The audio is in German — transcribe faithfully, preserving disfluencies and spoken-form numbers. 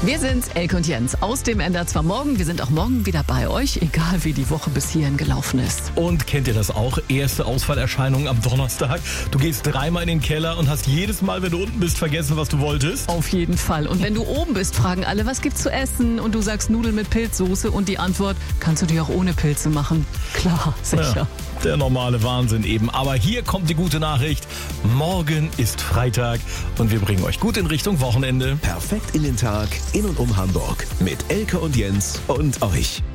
Wir sind Elke und Jens aus dem N D R zwei Morgen. Wir sind auch morgen wieder bei euch, egal wie die Woche bis hierhin gelaufen ist. Und kennt ihr das auch? Erste Ausfallerscheinungen am Donnerstag. Du gehst dreimal in den Keller und hast jedes Mal, wenn du unten bist, vergessen, was du wolltest. Auf jeden Fall. Und wenn du oben bist, fragen alle, was gibt's zu essen? Und du sagst Nudeln mit Pilzsoße und die Antwort, kannst du die auch ohne Pilze machen? Klar, sicher. Ja, der normale Wahnsinn eben. Aber hier kommt die gute Nachricht. Morgen ist Freitag und wir bringen euch gut in Richtung Wochenende. Perfekt in den Tag, in und um Hamburg. Mit Elke und Jens und euch.